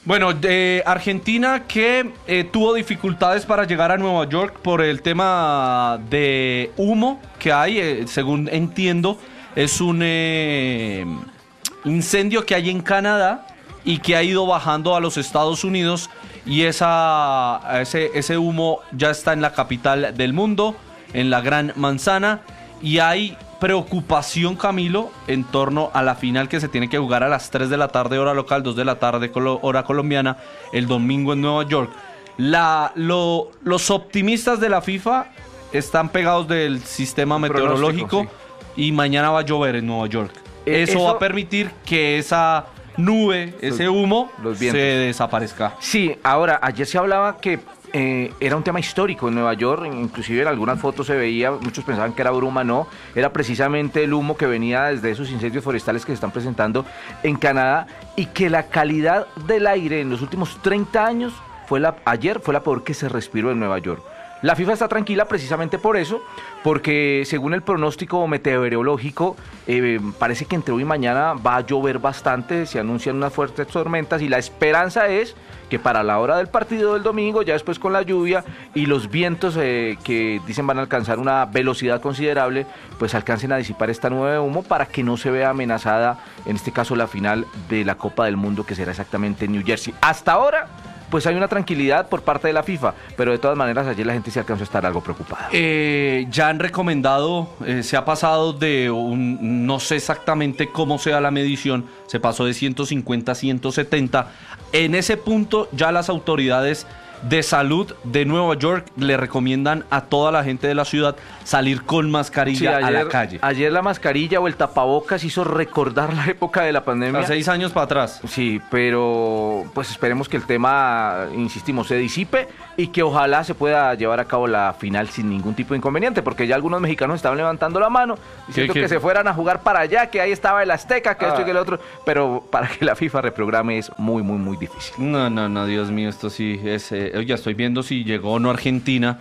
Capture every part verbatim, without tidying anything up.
Bueno, eh, Argentina que eh, tuvo dificultades para llegar a Nueva York por el tema de humo que hay, eh, según entiendo, es un eh, incendio que hay en Canadá y que ha ido bajando a los Estados Unidos y esa, ese, ese humo ya está en la capital del mundo, en la Gran Manzana, y hay preocupación, Camilo, en torno a la final que se tiene que jugar a las tres de la tarde hora local, dos de la tarde hora colombiana, el domingo en Nueva York. La, lo, los optimistas de la FIFA están pegados del sistema meteorológico, sí. Y mañana va a llover en Nueva York. Eh, eso, eso va a permitir que esa nube, los, ese humo, se desaparezca. Sí, ahora, ayer se hablaba que Eh, era un tema histórico en Nueva York, inclusive en algunas fotos se veía, muchos pensaban que era bruma, no, era precisamente el humo que venía desde esos incendios forestales que se están presentando en Canadá, y que la calidad del aire en los últimos treinta años, fue la, ayer fue la peor que se respiró en Nueva York. La FIFA está tranquila precisamente por eso, porque según el pronóstico meteorológico, eh, parece que entre hoy y mañana va a llover bastante, se anuncian unas fuertes tormentas y la esperanza es que para la hora del partido del domingo, ya después con la lluvia y los vientos eh, que dicen van a alcanzar una velocidad considerable, pues alcancen a disipar esta nube de humo para que no se vea amenazada, en este caso, la final de la Copa del Mundo, que será exactamente en New Jersey. Hasta ahora, pues hay una tranquilidad por parte de la FIFA, pero de todas maneras ayer la gente se alcanzó a estar algo preocupada. Eh, ya han recomendado, eh, se ha pasado de un, no sé exactamente cómo sea la medición, se pasó de ciento cincuenta a ciento setenta. En ese punto ya las autoridades de salud de Nueva York le recomiendan a toda la gente de la ciudad salir con mascarilla, sí, ayer, a la calle. Ayer la mascarilla o el tapabocas hizo recordar la época de la pandemia. A seis años para atrás. Sí, pero pues esperemos que el tema, insistimos, se disipe y que ojalá se pueda llevar a cabo la final sin ningún tipo de inconveniente, porque ya algunos mexicanos estaban levantando la mano diciendo que se fueran a jugar para allá, que ahí estaba el Azteca, que ah. esto y que el otro, pero para que la FIFA reprograme es muy, muy, muy difícil. No, no, no, Dios mío, esto sí es... Eh, ya estoy viendo si llegó o no Argentina,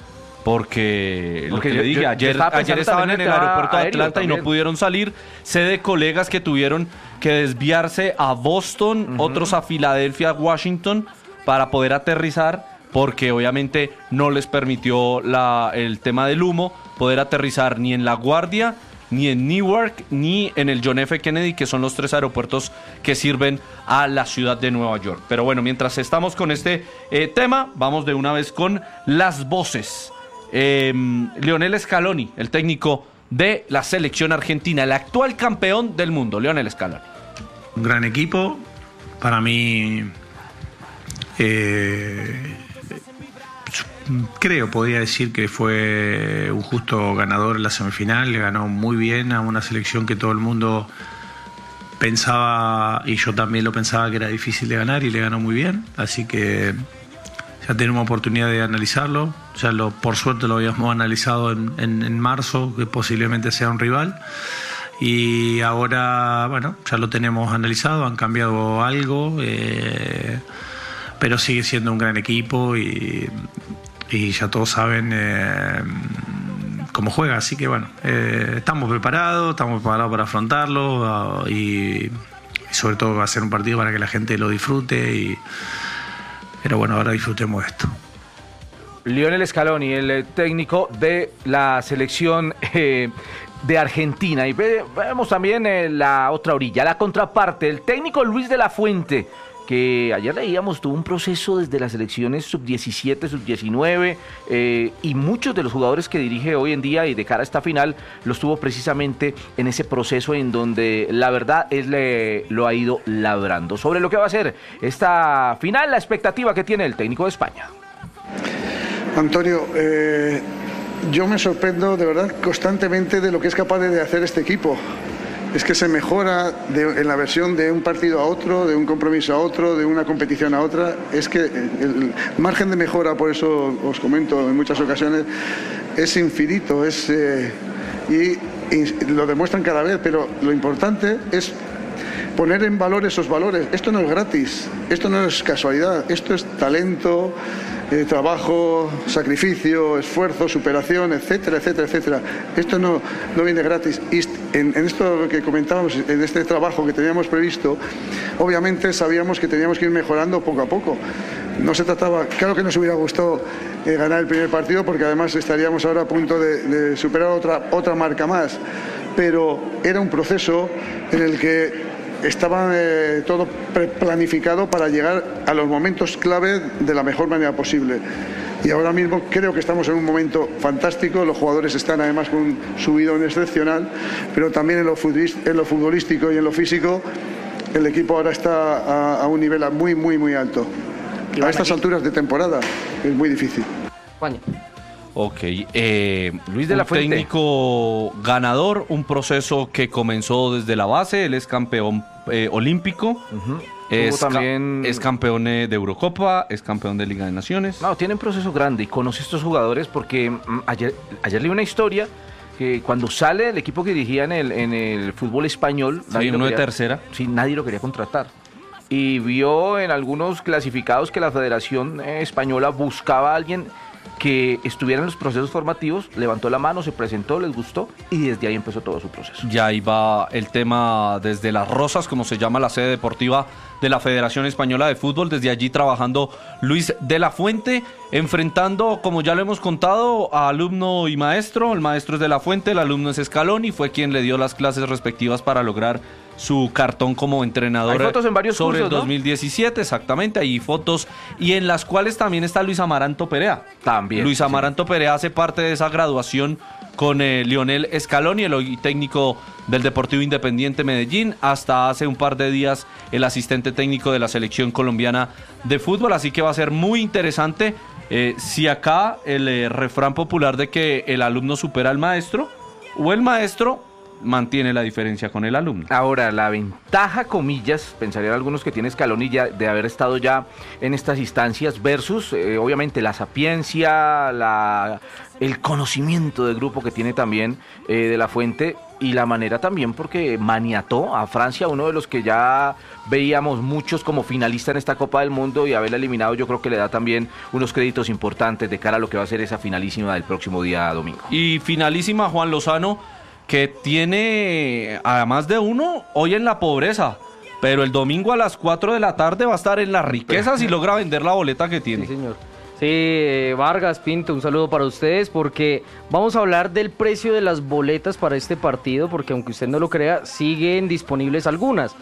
porque, porque lo que yo, le dije, yo, ayer, yo estaba ayer estaban en el aeropuerto de Atlanta y no pudieron salir. Sé de colegas que tuvieron que desviarse a Boston, uh-huh. otros a Filadelfia, Washington, para poder aterrizar, porque obviamente no les permitió la, el tema del humo poder aterrizar ni en La Guardia, ni en Newark, ni en el John F. Kennedy, que son los tres aeropuertos que sirven a la ciudad de Nueva York. Pero bueno, mientras estamos con este eh, tema, vamos de una vez con las voces. Eh, Lionel Scaloni, el técnico de la selección argentina, el actual campeón del mundo, Lionel Scaloni. Un gran equipo, para mí... Eh... Creo, podría decir que fue un justo ganador en la semifinal, le ganó muy bien a una selección que todo el mundo pensaba, y yo también lo pensaba, que era difícil de ganar, y le ganó muy bien, así que ya tenemos oportunidad de analizarlo, ya lo, por suerte lo habíamos analizado en, en, en marzo, que posiblemente sea un rival, y ahora, bueno, ya lo tenemos analizado, han cambiado algo, eh, pero sigue siendo un gran equipo y... y ya todos saben eh, cómo juega, así que bueno, eh, estamos preparados, estamos preparados para afrontarlo uh, y, y sobre todo va a ser un partido para que la gente lo disfrute, y, pero bueno, ahora disfrutemos esto. Lionel Scaloni, el técnico de la selección eh, de Argentina, y vemos también eh, la otra orilla, la contraparte, el técnico Luis de la Fuente, que ayer leíamos tuvo un proceso desde las selecciones sub diecisiete, sub diecinueve, eh, y muchos de los jugadores que dirige hoy en día y de cara a esta final los tuvo precisamente en ese proceso en donde la verdad es le, lo ha ido labrando. Sobre lo que va a ser esta final, la expectativa que tiene el técnico de España. Antonio, eh, yo me sorprendo de verdad constantemente de lo que es capaz de hacer este equipo. Es que se mejora de, en la versión de un partido a otro, de un compromiso a otro, de una competición a otra. Es que el margen de mejora, por eso os comento en muchas ocasiones, es infinito, es, eh, y, y lo demuestran cada vez, pero lo importante es poner en valor esos valores. Esto no es gratis, esto no es casualidad, esto es talento, eh, trabajo, sacrificio, esfuerzo, superación, etcétera, etcétera, etcétera. Esto no, no viene gratis. Y en, en esto que comentábamos, en este trabajo que teníamos previsto, obviamente sabíamos que teníamos que ir mejorando poco a poco. No se trataba, claro que nos hubiera gustado eh, ganar el primer partido, porque además estaríamos ahora a punto de, de superar otra, otra marca más, pero era un proceso en el que estaba eh, todo planificado para llegar a los momentos clave de la mejor manera posible. Y ahora mismo creo que estamos en un momento fantástico, los jugadores están además con un subidón excepcional, pero también en lo, en lo futbolístico y en lo físico, el equipo ahora está a, a un nivel muy, muy, muy alto. A estas alturas de temporada es muy difícil. Juan. Ok, eh, Luis de la Fuente. Técnico ganador, un proceso que comenzó desde la base, él es campeón eh, olímpico, uh-huh. es, también... ca es campeón de Eurocopa, es campeón de Liga de Naciones. No, tiene un proceso grande y conoce a estos jugadores porque mm, ayer, ayer leí una historia que cuando sale el equipo que dirigía en el, en el fútbol español, sí, uno quería, de tercera, sí, nadie lo quería contratar. Y vio en algunos clasificados que la Federación Española buscaba a alguien que estuviera en los procesos formativos, levantó la mano, se presentó, les gustó y desde ahí empezó todo su proceso. Ya iba el tema desde Las Rosas, como se llama la sede deportiva de la Federación Española de Fútbol, desde allí trabajando Luis de la Fuente, enfrentando, como ya lo hemos contado, a alumno y maestro. El maestro es de la Fuente, el alumno es Scaloni, fue quien le dio las clases respectivas para lograr su cartón como entrenador. Hay fotos en varios sobre cursos, el dos mil diecisiete, ¿no? Exactamente, hay fotos y en las cuales también está Luis Amaranto Perea. También. Luis Amaranto sí. Perea hace parte de esa graduación con eh, Lionel Scaloni, el hoy técnico del Deportivo Independiente Medellín, hasta hace un par de días el asistente técnico de la selección colombiana de fútbol, así que va a ser muy interesante eh, si acá el eh, refrán popular de que el alumno supera al maestro o el maestro mantiene la diferencia con el alumno. Ahora, la ventaja, comillas, pensarían algunos que tiene Scaloni ya de haber estado ya en estas instancias versus, eh, obviamente, la sapiencia, la, el conocimiento de grupo que tiene también eh, de la Fuente y la manera también porque maniató a Francia, uno de los que ya veíamos muchos como finalista en esta Copa del Mundo y haberla eliminado yo creo que le da también unos créditos importantes de cara a lo que va a ser esa finalísima del próximo día domingo. Y finalísima Juan Lozano, que tiene además de uno hoy en la pobreza, pero el domingo a las cuatro de la tarde va a estar en las riquezas y logra vender la boleta que tiene. Sí, señor. Sí, eh, Vargas, Pinto, un saludo para ustedes porque vamos a hablar del precio de las boletas para este partido, porque aunque usted no lo crea, siguen disponibles algunas.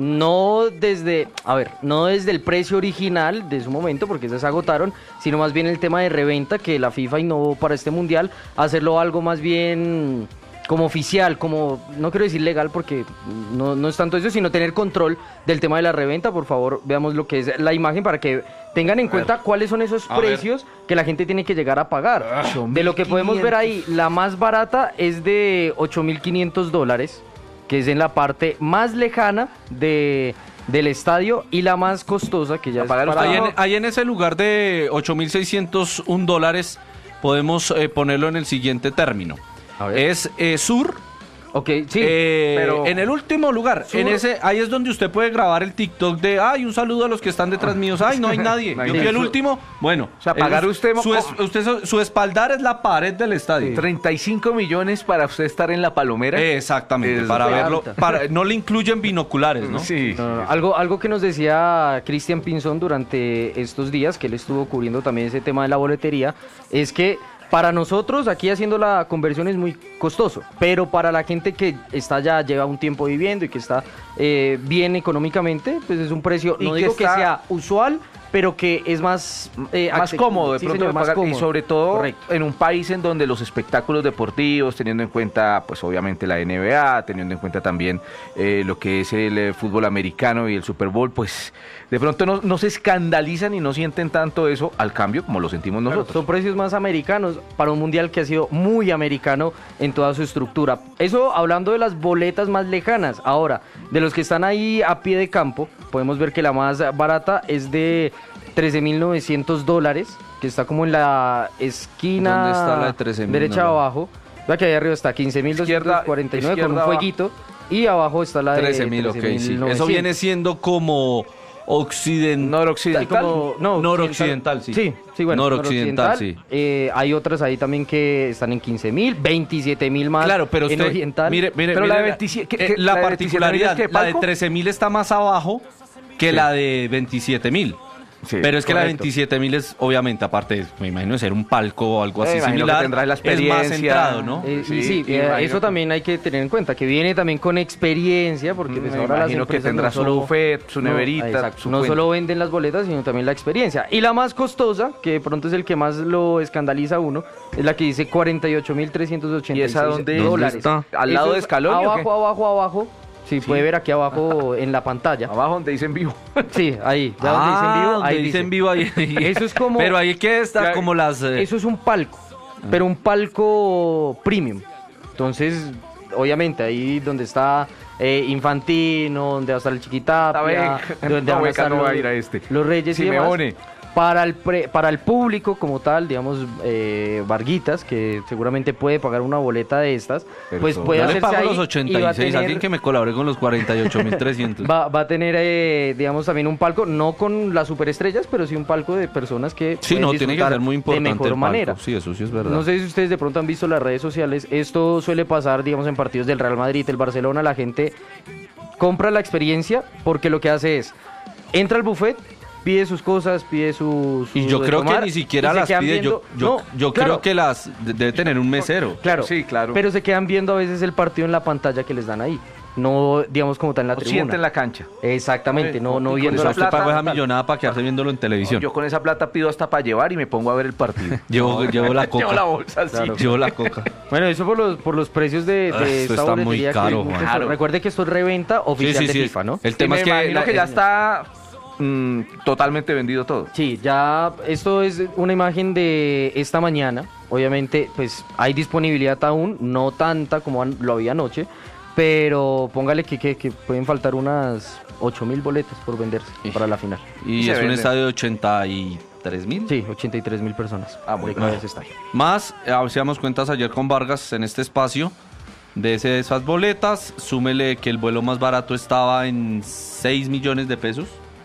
No desde, a ver, no desde el precio original de su momento, porque esas se agotaron, sino más bien el tema de reventa que la FIFA innovó para este mundial, hacerlo algo más bien como oficial, como, no quiero decir legal porque no, no es tanto eso, sino tener control del tema de la reventa. Por favor, veamos lo que es la imagen para que tengan en cuenta cuáles son esos a precios ver. que la gente tiene que llegar a pagar. De lo que podemos ver ahí, la más barata es de ocho mil quinientos dólares, que es en la parte más lejana de... del estadio, y la más costosa que ya es para ahí, en, ahí en ese lugar de ocho mil seiscientos un dólares podemos eh, ponerlo en el siguiente término. Es eh, Sur. Ok, sí, eh, pero en el último lugar, Sur, en ese, ahí es donde usted puede grabar el TikTok de, ay, un saludo a los que están detrás míos, ay, no hay nadie, yo fui el último, bueno, o sea, pagar el, usted, su, es, usted, su espaldar es la pared del estadio. treinta y cinco millones para usted estar en la Palomera. Exactamente, es para verlo, para, no le incluyen binoculares, ¿no? Sí. No, no, algo, algo que nos decía Cristian Pinzón durante estos días, que él estuvo cubriendo también ese tema de la boletería, es que para nosotros aquí haciendo la conversión es muy costoso, pero para la gente que está ya, lleva un tiempo viviendo y que está eh, bien económicamente, pues es un precio, no digo que sea usual, pero que es más eh, más cómodo de sí, pronto señor, de pagar, más cómodo. Y sobre todo Correcto. En un país en donde los espectáculos deportivos, teniendo en cuenta pues obviamente la N B A, teniendo en cuenta también eh, lo que es el eh, fútbol americano y el Super Bowl, pues de pronto no, no se escandalizan y no sienten tanto eso al cambio como lo sentimos nosotros. Claro, son precios más americanos para un mundial que ha sido muy americano en toda su estructura. Eso hablando de las boletas más lejanas. Ahora, de los que están ahí a pie de campo, podemos ver que la más barata es de trece mil novecientos dólares, que está como en la esquina. ¿Dónde está la de trece mil? Derecha no, abajo. La que ahí arriba está quince mil doscientos cuarenta y nueve con un fueguito. y abajo está la de trece mil, ok, sí. Eso viene siendo como occidental. Noroccidental. Como, no, noroccidental, sí. Sí, sí, bueno. Noroccidental, sí. Eh, hay otras ahí también que están en quince mil, veintisiete mil más. Claro, pero en usted, oriental. mire, mire, Pero mire, la de la, veintisiete, eh, ¿qué- qué- la la de particularidad, veintisiete mil es qué, la de palco? trece mil está más abajo que Sí. la de veintisiete mil. Sí, pero es que la de correcto. veintisiete mil es, obviamente, aparte, me imagino de ser un palco o algo Me así imagino que similar, tendrás la es más experiencia. centrado, ¿no? Eh, Sí, y sí, y eh, imagino eso que- también hay que tener en cuenta, que viene también con experiencia, porque pues Me ahora las imagino que empresas tendrá no solo, su buffet, su no, neverita, exacto, su no cuenta. solo venden las boletas, sino también la experiencia. Y la más costosa, que de pronto es el que más lo escandaliza a uno, es la que dice cuarenta y ocho mil trescientos ochenta ¿Y esa dónde- dónde dólares. está? ¿Al lado Eso de es Scaloni o qué? Abajo, abajo, abajo. Sí, puede ver aquí abajo en la pantalla. Abajo donde dicen vivo. Sí, ahí, ya Ah, donde dicen vivo, donde ahí dicen dice. vivo ahí. Eso es como- Pero ahí que está Ya, como las... eh, Eso es un palco, pero un palco premium. Entonces, obviamente, ahí donde está eh, Infantino, donde va a estar el Chiquitapia, Esta vez, donde no, van a Beca estar no los, va a ir a este. los Reyes y demás. Simeone. Para el, pre- para el público como tal, digamos, eh, Varguitas, que seguramente puede pagar una boleta de estas, Pero pues eso- puede yo le hacerse pago ahí los y va a ochenta y seis, tener- alguien que me colabore con los cuarenta y ocho mil trescientos. Va, va a tener, eh, digamos, también un palco, no con las superestrellas, pero sí un palco de personas que Sí, pueden no, tiene que disfrutar ser muy importante de mejor el palco. manera. Sí, eso sí es verdad. No sé si ustedes de pronto han visto las redes sociales. Esto suele pasar, digamos, en partidos del Real Madrid, el Barcelona. La gente compra la experiencia porque lo que hace es entra al buffet, pide sus cosas, pide sus. Y yo creo que ni siquiera las pide. Yo, yo, yo creo que las de- debe tener un mesero. Claro, Sí, claro. Pero se quedan viendo a veces el partido en la pantalla que les dan ahí. No, digamos, como tal en la O tribuna. siente en la cancha. Exactamente, no, no Y con viendo Eso la usted plata, pagó esa tal. millonada para quedarse viéndolo en televisión. Yo con esa plata pido hasta para llevar y me pongo a ver el partido. Llevo, llevo la coca. Llevo la bolsa, sí. Claro. Llevo la coca. Bueno, eso por los, por los precios de, de Ah, esto esta está muy boletería que caro, vimos. Juan. Claro. Recuerde que esto es reventa oficial de FIFA, ¿no? El Y tema me es que, imagino la- que ya está mm, totalmente vendido todo. Sí, ya esto es una imagen de esta mañana. Obviamente, pues hay disponibilidad aún, no tanta como an- lo había anoche, pero póngale que, que, que pueden faltar unas ocho mil boletas por venderse para la final. y se es un vende. estadio de ochenta y tres mil. Sí, ochenta y tres mil personas. Ah, muy Le cabe bien. ese estadio. Más, eh, hacíamos cuentas ayer con Vargas en este espacio de ese- esas boletas. Súmele que el vuelo más barato estaba en seis millones de pesos.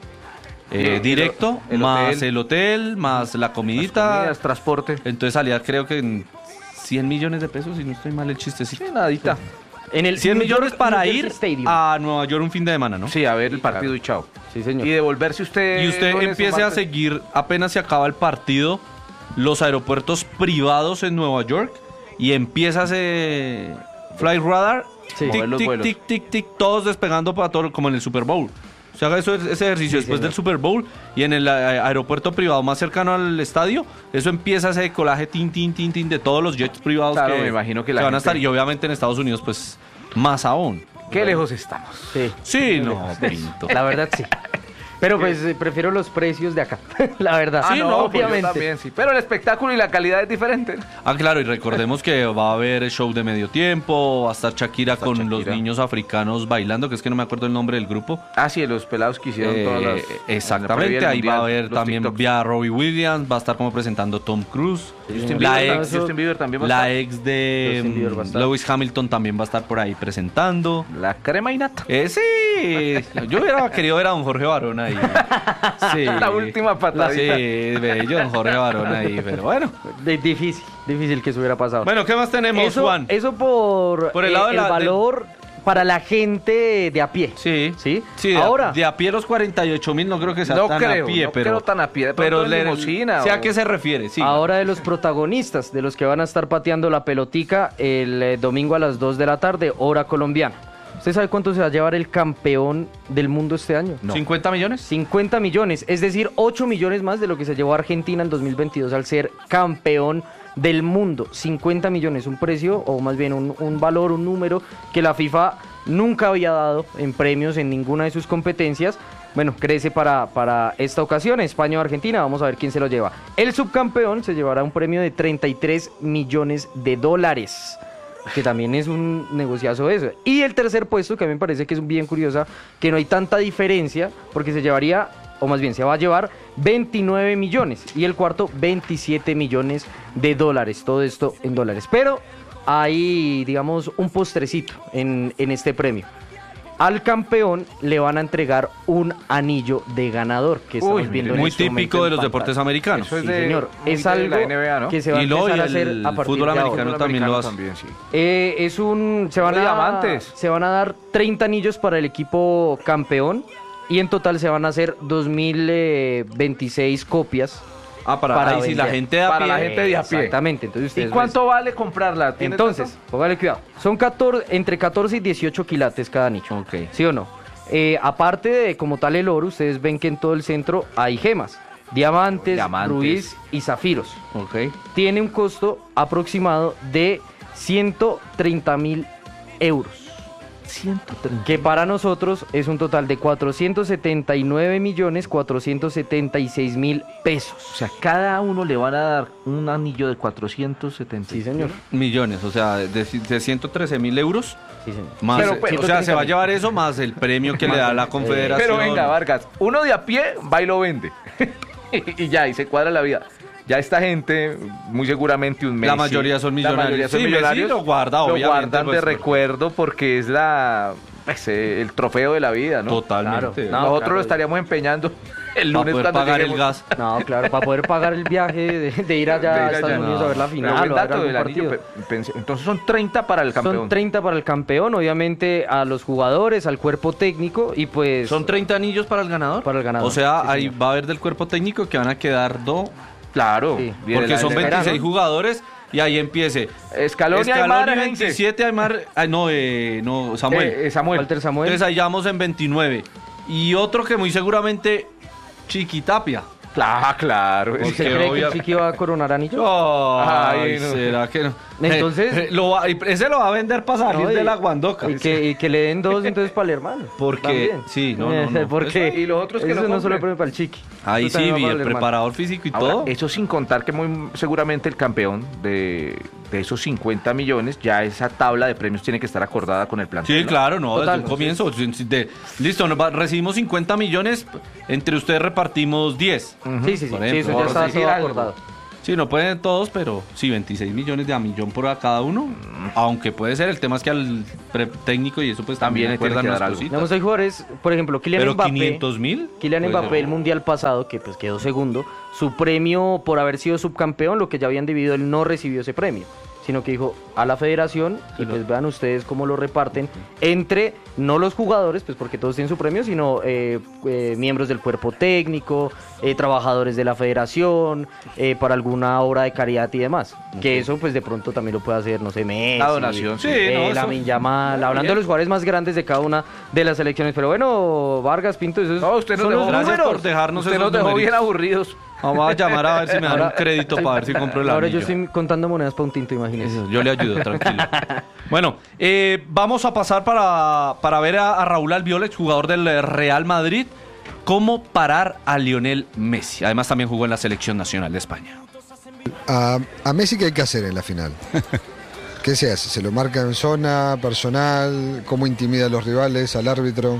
Eh, Y el- directo, el más hotel. el hotel, más la comidita. Comidas, transporte. Entonces salía creo que en cien millones de pesos, si no estoy mal el chistecito. Sí, nadita. En el cien New millones York- para New ir Jersey Stadium. a Nueva York un fin de semana, ¿no? Sí, a ver el partido y chao. Sí, señor. Y devolverse usted. Y usted lunes o empiece a martes. seguir, apenas se acaba el partido, los aeropuertos privados en Nueva York y empieza ese Flight Radar, Sí. tic, Mover los tic, vuelos. tic, tic, tic, todos despegando para todo, como en el Super Bowl. Se haga eso, ese ejercicio después del Super Bowl y en el eh, aeropuerto privado más cercano al estadio, eso empieza ese decolaje tin, tin, tin, tin de todos los jets privados Claro, que, me imagino que la van a gente- estar. Y obviamente en Estados Unidos, pues, más aún. Qué lejos estamos. Sí. Sí, no, Pinto. La verdad sí. Pero pues eh, prefiero los precios de acá, la verdad. Ah, no, pues yo obviamente. también, sí. Pero el espectáculo y la calidad es diferente. Ah, claro, y recordemos que va a haber show de medio tiempo, va a estar Shakira con Shakira. los niños africanos bailando, que es que no me acuerdo el nombre del grupo. Ah, sí, los pelados que hicieron Eh, todas las. exactamente, en la previa del ahí va a Mundial, haber los también TikToks. vía Robbie Williams, va a estar como presentando Tom Cruise, Justin la Bieber, ex, Justin Bieber también va a la estar. ex de Justin Bieber va a estar. Lewis Hamilton también va a estar por ahí presentando. La crema y nata. Eh, sí, yo hubiera querido ver a don Jorge Barón ahí. Sí. La última patadita. Sí, bello don Jorge Barón ahí, pero bueno. De- difícil, difícil que eso hubiera pasado. Bueno, ¿qué más tenemos, eso, Juan? eso por, Por el eh, lado de la- valor para la gente de a pie. Sí. ¿Sí? Sí, de Ahora, a, de a pie los cuarenta y ocho mil no creo que sea No tan creo, a pie, no pero creo tan a pie, de pero pronto en limusina ¿sí a o- qué se refiere? Sí. ahora de los protagonistas, de los que van a estar pateando la pelotica el eh, domingo a las dos de la tarde, hora colombiana. ¿Usted sabe cuánto se va a llevar el campeón del mundo este año? ¿cincuenta millones? cincuenta millones, es decir, ocho millones más de lo que se llevó Argentina en dos mil veintidós al ser campeón del mundo. cincuenta millones, un precio, o más bien un, un valor, un número que la FIFA nunca había dado en premios en ninguna de sus competencias. Bueno, crece para, para esta ocasión, España o Argentina, vamos a ver quién se lo lleva. El subcampeón se llevará un premio de treinta y tres millones de dólares. Que también es un negociazo eso. Y el tercer puesto, que a mí me parece que es bien curiosa, que no hay tanta diferencia, porque se llevaría, o más bien se va a llevar veintinueve millones. Y el cuarto, veintisiete millones de dólares. Todo esto en dólares. Pero hay, digamos, un postrecito en, en este premio. Al campeón le van a entregar un anillo de ganador, que estamos Uy, viendo en Muy este momento típico de en los pantalla. deportes americanos. Eso es Sí, de- señor. muy Es de algo la N B A, ¿no? que se va a Y luego empezar a el hacer a partir fútbol de ahora. americano también lo hace. también, sí. Eh, es un se van Los a diamantes. se van a dar treinta anillos para el equipo campeón y en total se van a hacer dos mil veintiséis copias Ah, para, para ahí sí, la vender. gente de a Para pie. la gente de a pie. Exactamente. Entonces ¿Y ustedes cuánto vale comprarla? ¿Tienes Entonces, dato? póngale cuidado. Son catorce, entre catorce y dieciocho quilates cada nicho. Ok. ¿Sí o no? Eh, aparte de como tal el oro, ustedes ven que en todo el centro hay gemas. Diamantes, Diamantes. rubíes y zafiros. Ok. Tiene un costo aproximado de ciento treinta mil euros. ciento treinta. Que para nosotros es un total de cuatrocientos setenta y nueve millones cuatrocientos setenta y seis mil pesos. O sea, cada uno le van a dar un anillo de cuatrocientos setenta. Sí, señor. Millones, o sea, de, de ciento trece mil euros. Sí, señor. Más, Pero, eh, pero- o sea, se va a llevar eso más el premio que le da la confederación. Pero venga, Vargas, uno de a pie va y lo vende. Y ya, y se cuadra la vida. Ya esta gente, muy seguramente un Messi. La mayoría son millonarios. La mayoría son Sí, Messi millonarios. lo guarda, Lo obviamente, guardan pues, de porque- recuerdo porque es la pues, eh, el trofeo de la vida, ¿no? Totalmente. Claro. No, Nosotros claro. lo estaríamos empeñando el Para lunes poder cuando pagar el lleguemos. gas. No, claro, para poder pagar el viaje de, de ir allá De ir a allá, Estados Unidos no. a ver la Pero final buen o a ver dato algún del anillo, partido. pe- pensé- entonces son treinta para el campeón. Son treinta para el campeón, obviamente a los jugadores, al cuerpo técnico y pues... ¿Son treinta anillos para el ganador? Para el ganador, O sea, sí, ahí señor. va a haber del cuerpo técnico que van a quedar dos, Claro. Sí. viene porque la- son la- veintiséis ¿no? jugadores y ahí empiece. Escalón y Aymar, Scaloni gente. veintisiete, Aymar, ah, no, eh, no, Samuel. Eh, eh, Samuel. Walter Samuel. Entonces ahí vamos en veintinueve. Y otro que muy seguramente, Chiquitapia. Claro, claro. Porque ¿Usted cree que obvia- el Chiqui va a coronar anillo? Ay, Ay, no. ¿será que no? Entonces- Eh, eh, lo va- ese lo va a vender para salir No, y- de la Guandoca. Y que, y que le den dos entonces para el hermano. Porque- También. sí, no, no, no. Porque Eso- y los otros que eso no no solo compren. premio para el Chiqui. Ahí Eso sí, también va vi para el hermano. preparador físico y Ahora, todo. eso sin contar que muy seguramente el campeón de, de esos cincuenta millones, ya esa tabla de premios tiene que estar acordada con el plantel. Sí, ¿no? claro, no, Total. desde un comienzo. de- listo, nos va- recibimos cincuenta millones, entre ustedes repartimos diez. Sí, sí, sí. Por Sí, ejemplo, eso ya por está decir todo algo. acordado. Sí, no pueden todos, pero sí, veintiséis millones de a millón por a cada uno. Aunque puede ser, el tema es que al pre- técnico y eso pues También también le tiene acuerdan que unas dar algo. cositas. Digamos, hay jugadores, por ejemplo, Kylian Pero Mbappé. quinientos mil. Kylian puede Mbappé, ser. el mundial pasado, que pues quedó segundo, su premio por haber sido subcampeón, lo que ya habían dividido, él no recibió ese premio, sino que dijo a la federación, y pues vean ustedes cómo lo reparten entre, no los jugadores, pues porque todos tienen su premio, sino eh, eh, miembros del cuerpo técnico, eh, trabajadores de la federación, eh, para alguna obra de caridad y demás. Que eso pues de pronto también lo puede hacer, no sé, Messi, La donación, sí. eh, Sí, no, eso- Lamine Yamal, hablando Bien. de los jugadores más grandes de cada una de las selecciones. Pero bueno, Vargas, Pinto, eso es, No, usted nos son dejó, los Gracias números. por dejarnos usted esos nos dejó numeritos. bien aburridos. Vamos a llamar a ver si me dan Ahora- un crédito para ver si compro el Ahora yo anillo. estoy contando monedas para un tinto, imagínese. Eso, yo le ayudo, tranquilo. Bueno, eh, vamos a pasar para, para ver a, a Raúl Albiol, jugador del eh, Real Madrid, cómo parar a Lionel Messi. Además también jugó en la selección nacional de España. A, a Messi, ¿qué hay que hacer en la final? ¿Qué se hace? ¿Se lo marca en zona, personal? ¿Cómo intimida a los rivales, al árbitro?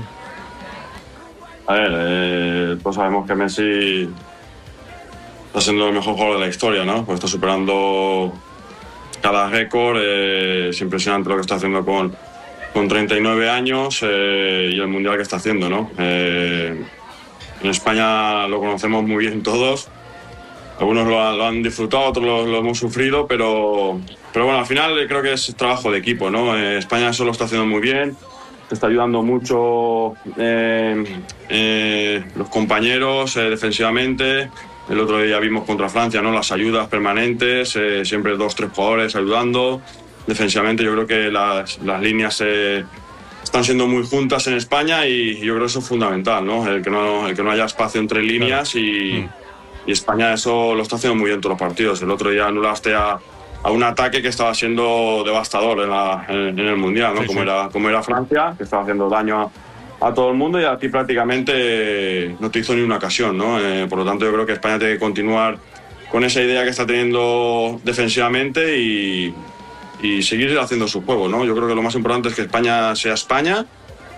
A ver, eh, pues sabemos que Messi está siendo el mejor jugador de la historia, ¿no? Pues está superando cada récord, eh, es impresionante lo que está haciendo con, con treinta y nueve años eh, y el mundial que está haciendo, ¿no? Eh, en España lo conocemos muy bien todos, algunos lo, han- lo han disfrutado, otros lo, lo hemos sufrido, pero, pero bueno, al final creo que es trabajo de equipo, ¿no? Eh, España eso lo está haciendo muy bien. Te está ayudando mucho eh, eh, los compañeros eh, defensivamente. El otro día vimos contra Francia, ¿no? Las ayudas permanentes, eh, siempre dos, tres jugadores ayudando. Defensivamente yo creo que las, las líneas eh, están siendo muy juntas en España y yo creo que eso es fundamental, ¿no? El que no, el que no haya espacio entre líneas y, y España eso lo está haciendo muy bien todos los partidos. El otro día anulaste a a un ataque que estaba siendo devastador en, la, en, en el Mundial, ¿no? Sí, como, sí. Era, como era Francia, que estaba haciendo daño a, a todo el mundo y a ti prácticamente no te hizo ni una ocasión, ¿no? Eh, por lo tanto, yo creo que España tiene que continuar con esa idea que está teniendo defensivamente y, y seguir haciendo su juego, ¿no? Yo creo que lo más importante es que España sea España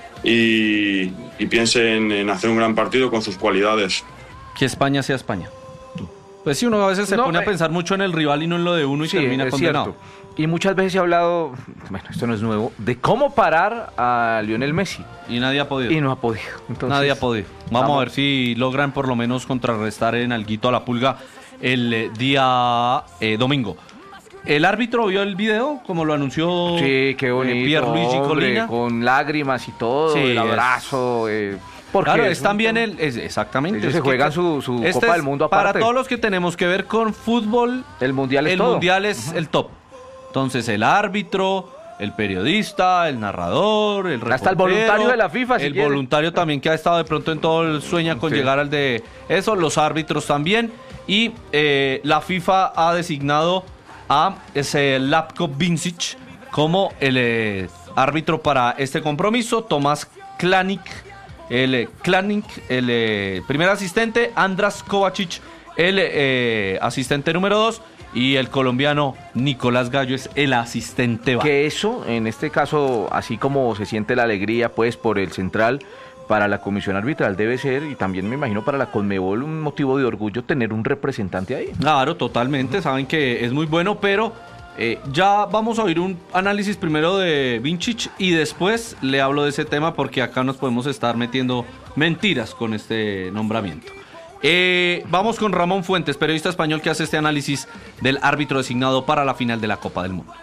y, y piense en, en hacer un gran partido con sus cualidades. Que España sea España. Pues sí, uno a veces se No, pone a eh, pensar mucho en el rival y no en lo de uno y Sí, termina es condenado. cierto. Y muchas veces se ha hablado, bueno, esto no es nuevo, de cómo parar a Lionel Messi. Y nadie ha podido. Y no ha podido. Entonces, nadie ha podido. Vamos, vamos a ver si logran por lo menos contrarrestar en alguito a la Pulga el eh, día eh, domingo. ¿El árbitro vio el video como lo anunció Sí, qué bonito, eh, Pierluigi hombre, Colina? con lágrimas y todo, Sí, el es- abrazo. Eh, porque Claro, es es un también tema- el... es- exactamente. Ellos es se que- juegan su, su este Copa es del Mundo aparte. Para todos los que tenemos que ver con fútbol, El Mundial es el todo. mundial es el top. Entonces el árbitro, el periodista, el narrador, el reportero, Hasta el voluntario de la FIFA, si el quiere. voluntario también que ha estado de pronto en todo el sueña con Sí. llegar al de eso, los árbitros también, y eh, la FIFA ha designado a ese Latko Vincic como el eh, árbitro para este compromiso. Tomás Klanik, el eh, Klanik, el eh, primer asistente, Andras Kovacic, el eh, asistente número dos, y el colombiano Nicolás Gallo es el asistente bajo. Que eso, en este caso, así como se siente la alegría, pues, por el central, para la comisión arbitral debe ser, y también me imagino para la Conmebol, un motivo de orgullo tener un representante ahí. Claro, totalmente, saben que es muy bueno, pero eh, ya vamos a oír un análisis primero de Vincic y después le hablo de ese tema porque acá nos podemos estar metiendo mentiras con este nombramiento. Eh, vamos con Ramón Fuentes, periodista español que hace este análisis del árbitro designado para la final de la Copa del Mundo.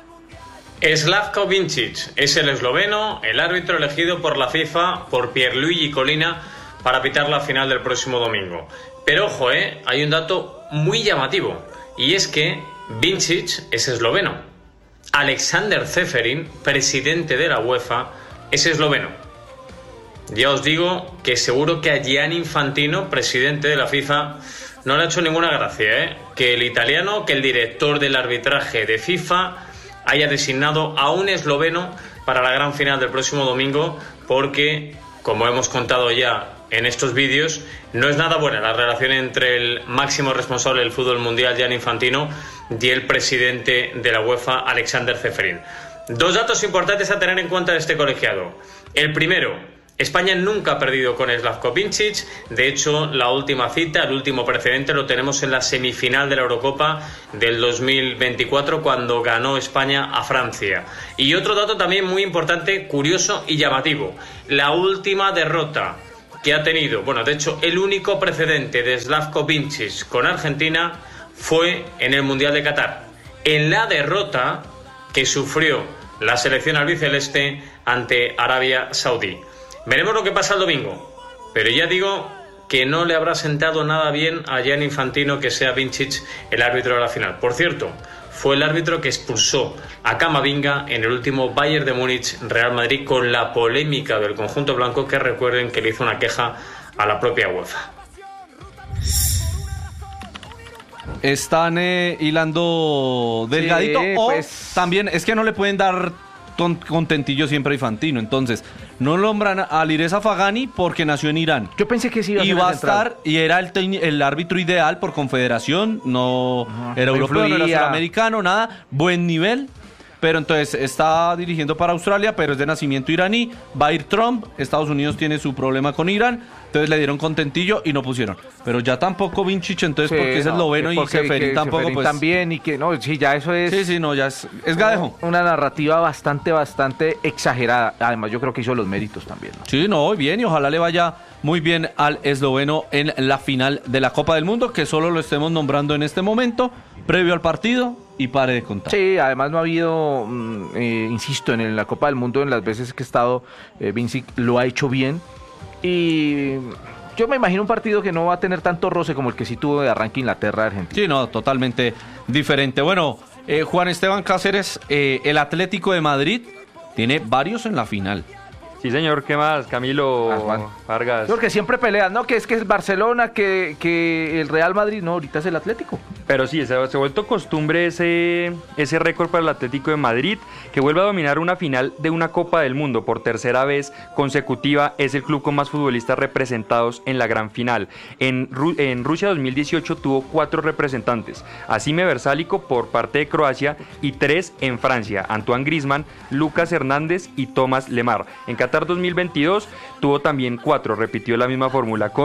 Slavko Vincic es el esloveno, el árbitro elegido por la FIFA, por Pierluigi Colina, para pitar la final del próximo domingo. Pero ojo, eh, hay un dato muy llamativo, y es que Vincic es esloveno. Alexander Ceferin, presidente de la UEFA, es esloveno. Ya os digo que seguro que a Gianni Infantino, presidente de la FIFA, no le ha hecho ninguna gracia, ¿eh? Que el italiano, que el director del arbitraje de FIFA haya designado a un esloveno para la gran final del próximo domingo, porque, como hemos contado ya en estos vídeos, no es nada buena la relación entre el máximo responsable del fútbol mundial, Gianni Infantino, y el presidente de la UEFA, Alexander Ceferin. Dos datos importantes a tener en cuenta de este colegiado. El primero: España nunca ha perdido con Slavko Vincic. De hecho, la última cita, el último precedente, lo tenemos en la semifinal de la Eurocopa del dos mil veinticuatro, cuando ganó España a Francia. Y otro dato también muy importante, curioso y llamativo: la última derrota que ha tenido, bueno, de hecho, el único precedente de Slavko Vincic con Argentina fue en el Mundial de Qatar, en la derrota que sufrió la selección albiceleste ante Arabia Saudí. Veremos lo que pasa el domingo, pero ya digo que no le habrá sentado nada bien a Gianni Infantino que sea Vincic el árbitro de la final. Por cierto, fue el árbitro que expulsó a Camavinga en el último Bayern de Múnich Real Madrid, con la polémica del conjunto blanco, que recuerden que le hizo una queja a la propia UEFA. Están eh, hilando delgadito, Sí, o pues. también es que no le pueden dar ton- contentillo siempre a Infantino. Entonces, no nombran a Alireza Fagani porque nació en Irán. Yo pensé que sí iba a Y ser va a el central. estar, y era el, tec- el árbitro ideal por confederación, no era no europeo, no era influía. sudamericano, nada, buen nivel. Pero entonces está dirigiendo para Australia, pero es de nacimiento iraní. Va a ir Trump, Estados Unidos tiene su problema con Irán, entonces le dieron contentillo y no pusieron. Pero ya tampoco Vincic, entonces Sí, porque es no, esloveno que y porque- Ceferin que tampoco, Ceferin pues... también, y que no, sí, ya eso es... Sí, sí, no, ya es, es gadejo. Una narrativa bastante, bastante exagerada. Además, yo creo que hizo los méritos también, ¿no? Sí, no, bien, y ojalá le vaya muy bien al esloveno en la final de la Copa del Mundo, que solo lo estemos nombrando en este momento, previo al partido, y pare de contar. Sí, además no ha habido, mm, eh, insisto, en, el- la Copa del Mundo, en las veces que he estado, eh, Vincic lo ha hecho bien. Y yo me imagino un partido que no va a tener tanto roce como el que sí tuvo de arranque Inglaterra-Argentina. Sí, no, totalmente diferente. Bueno, eh, Juan Esteban Cáceres, eh, el Atlético de Madrid tiene varios en la final. Sí, señor, ¿qué más? Camilo, Ah, Juan. Vargas. Porque siempre pelean, ¿no? Que es que es Barcelona, que, que el Real Madrid, no, ahorita es el Atlético. Pero sí, se, se ha vuelto costumbre ese, ese récord para el Atlético de Madrid, que vuelve a dominar una final de una Copa del Mundo por tercera vez consecutiva. Es el club con más futbolistas representados en la gran final. En, Ru- en Rusia dos mil dieciocho tuvo cuatro representantes: Asime Versálico por parte de Croacia y tres en Francia: Antoine Griezmann, Lucas Hernández y Thomas Lemar. En Qatar dos mil veintidós tuvo también cuatro, repitió la misma fórmula con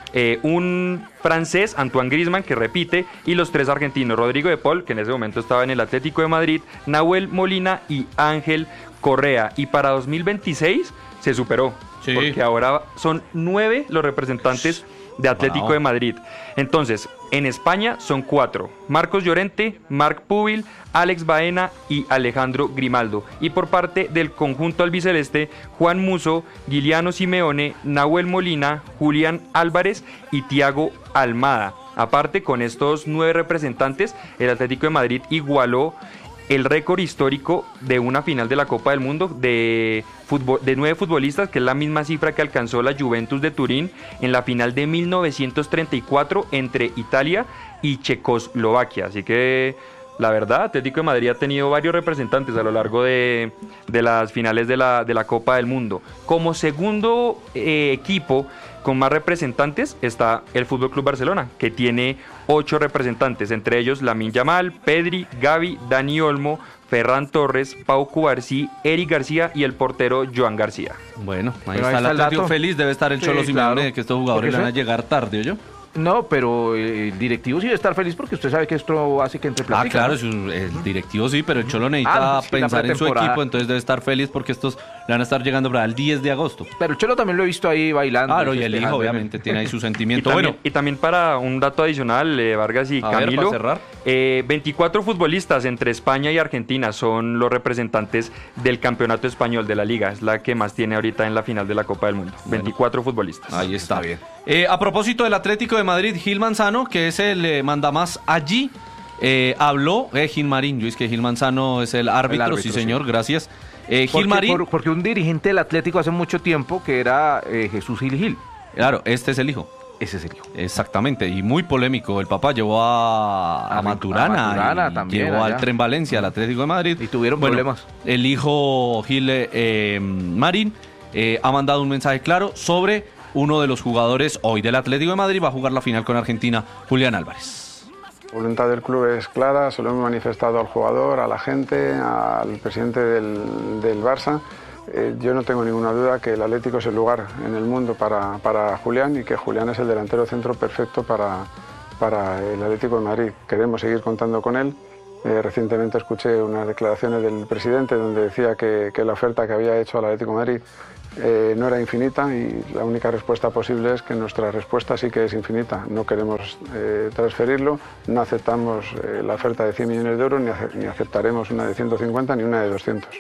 eh, un francés, Antoine Griezmann, que repite, y los tres argentinos, Rodrigo de Paul, que en ese momento estaba en el Atlético de Madrid, Nahuel Molina y Ángel Correa. Y para dos mil veintiséis se superó, sí, porque ahora son nueve los representantes de Atlético wow. de Madrid. Entonces, en España son cuatro: Marcos Llorente, Marc Pubil, Alex Baena y Alejandro Grimaldo. Y por parte del conjunto albiceleste, Juan Musso, Giuliano Simeone, Nahuel Molina, Julián Álvarez y Thiago Almada. Aparte, con estos nueve representantes, el Atlético de Madrid igualó el récord histórico de una final de la Copa del Mundo de, fútbol, de nueve futbolistas, que es la misma cifra que alcanzó la Juventus de Turín en la final de mil novecientos treinta y cuatro entre Italia y Checoslovaquia. Así que la verdad, Atlético de Madrid ha tenido varios representantes a lo largo de, de las finales de la, de la Copa del Mundo. Como segundo eh, equipo con más representantes está el F C Barcelona, que tiene ocho representantes, entre ellos Lamine Yamal, Pedri, Gavi, Dani Olmo, Ferran Torres, Pau Cubarsí, Eric García y el portero Joan García. Bueno, ahí Pero está el Atlético feliz, debe estar el sí, Cholo Simeone claro. de que estos jugadores van a llegar tarde, ¿o yo? No, pero el directivo sí debe estar feliz porque usted sabe que esto hace que entre plática. Ah, claro, el directivo sí, pero el Cholo necesita ah, pensar en su equipo, entonces debe estar feliz porque estos le van a estar llegando para el diez de agosto. Pero el Cholo también lo he visto ahí bailando. Claro, y el hijo obviamente tiene ahí su sentimiento. Y también, bueno, y también para un dato adicional, eh, Vargas y a Camilo, ver, para cerrar. Eh, veinticuatro futbolistas entre España y Argentina son los representantes del campeonato español de la Liga, es la que más tiene ahorita en la final de la Copa del Mundo. Bueno, veinticuatro futbolistas. Ahí está. está bien. Eh, a propósito del Atlético de Madrid, Gil Manzano, que es el eh, mandamás allí, eh, habló, eh, Gil Marín, yo es que Gil Manzano es el árbitro, el árbitro sí señor, sí. gracias. Eh, Gil porque, Marín. Por, porque un dirigente del Atlético hace mucho tiempo que era eh, Jesús Gil Gil. Claro, este es el hijo. Ese es el hijo. Exactamente, y muy polémico. El papá llevó a, a, a Maturana, a Maturana también, llevó allá. al Tren Valencia, al Atlético de Madrid. Y tuvieron bueno, problemas. El hijo Gil eh, Marín eh, ha mandado un mensaje claro sobre uno de los jugadores hoy del Atlético de Madrid. Va a jugar la final con Argentina, Julián Álvarez. La voluntad del club es clara, se lo hemos manifestado al jugador, a la gente, al presidente del, del Barça. Eh, yo no tengo ninguna duda que el Atlético es el lugar en el mundo para, para Julián y que Julián es el delantero centro perfecto para, para el Atlético de Madrid. Queremos seguir contando con él. Eh, recientemente escuché unas declaraciones del presidente donde decía que, que la oferta que había hecho al Atlético de Madrid eh, no era infinita y la única respuesta posible es que nuestra respuesta sí que es infinita. No queremos eh, transferirlo, no aceptamos eh, la oferta de cien millones de euros, ni, ace ni aceptaremos una de ciento cincuenta ni una de doscientos.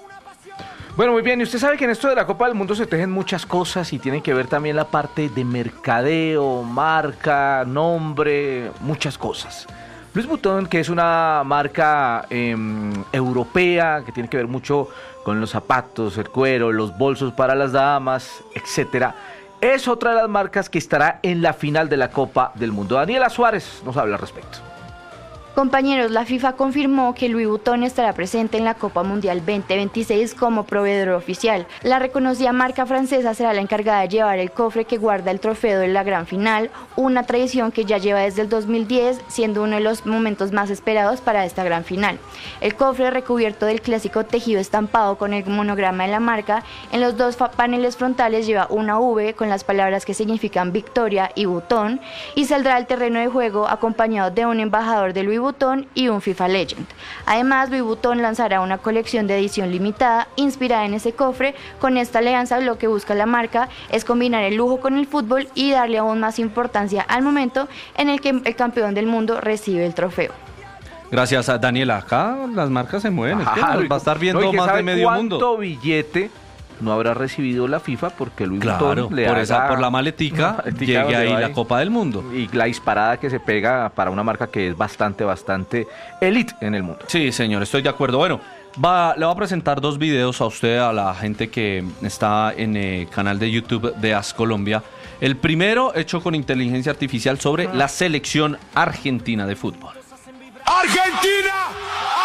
Bueno, muy bien, y usted sabe que en esto de la Copa del Mundo se tejen muchas cosas y tiene que ver también la parte de mercadeo, marca, nombre, muchas cosas. Louis Vuitton, que es una marca eh, europea, que tiene que ver mucho con los zapatos, el cuero, los bolsos para las damas, etcétera, es otra de las marcas que estará en la final de la Copa del Mundo. Daniela Suárez nos habla al respecto. Compañeros, la FIFA confirmó que Louis Vuitton estará presente en la Copa Mundial veinte veintiséis como proveedor oficial. La reconocida marca francesa será la encargada de llevar el cofre que guarda el trofeo de la gran final, una tradición que ya lleva desde el dos mil diez, siendo uno de los momentos más esperados para esta gran final. El cofre, recubierto del clásico tejido estampado con el monograma de la marca, en los dos paneles frontales lleva una V con las palabras que significan victoria y Vuitton, y saldrá al terreno de juego acompañado de un embajador de Louis Vuitton y un FIFA Legend. Además, Louis Vuitton lanzará una colección de edición limitada inspirada en ese cofre. Con esta alianza, lo que busca la marca es combinar el lujo con el fútbol y darle aún más importancia al momento en el que el campeón del mundo recibe el trofeo. Gracias a Daniela. Acá las marcas se mueven. Ajá, es que va a estar viendo no, más de medio mundo. ¿Cuánto billete no habrá recibido la FIFA porque Louis claro, Vuitton le por haga esa por la maletica, maletica llegue ahí la Copa del Mundo? Y la disparada que se pega para una marca que es bastante, bastante elite en el mundo. Sí, señor, estoy de acuerdo. Bueno, va, le voy a presentar dos videos a usted, a la gente que está en el canal de YouTube de As Colombia. El primero hecho con inteligencia artificial sobre la selección argentina de fútbol. ¡Argentina!